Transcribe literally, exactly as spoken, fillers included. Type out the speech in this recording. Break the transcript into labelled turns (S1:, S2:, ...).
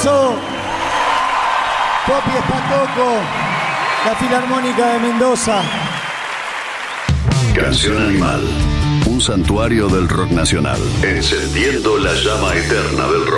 S1: abrazo. Popi Espatoco, la Filarmónica de Mendoza.
S2: Canción Animal, un santuario del rock nacional, encendiendo la llama eterna del rock.